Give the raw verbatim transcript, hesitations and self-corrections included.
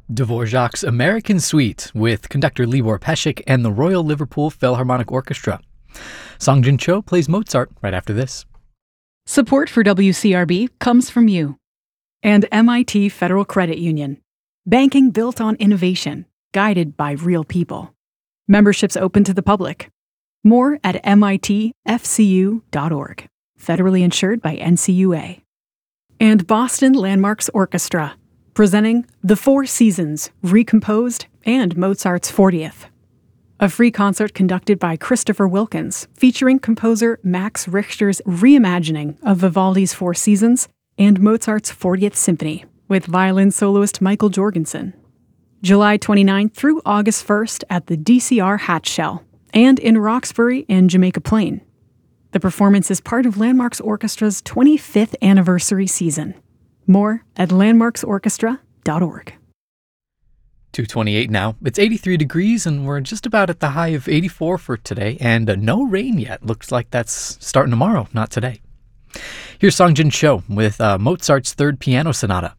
Dvorak's American Suite with conductor Libor Pesik and the Royal Liverpool Philharmonic Orchestra. Song Jin Cho plays Mozart right after this. Support for W C R B comes from you and M I T Federal Credit Union. Banking built on innovation, guided by real people. Memberships open to the public. More at M I T F C U dot org. Federally insured by N C U A. And Boston Landmarks Orchestra, presenting The Four Seasons, Recomposed, and Mozart's fortieth. A free concert conducted by Christopher Wilkins, featuring composer Max Richter's reimagining of Vivaldi's Four Seasons and Mozart's fortieth Symphony, with violin soloist Michael Jorgensen. July twenty-ninth through August first at the D C R Hatch Shell, and in Roxbury and Jamaica Plain. The performance is part of Landmarks Orchestra's twenty-fifth anniversary season. More at landmarks orchestra dot org. two twenty-eight now. It's eighty-three degrees, and we're just about at the high of eighty-four for today, and uh, no rain yet. Looks like that's starting tomorrow, not today. Here's Song Jin Cho with uh, Mozart's Third Piano Sonata.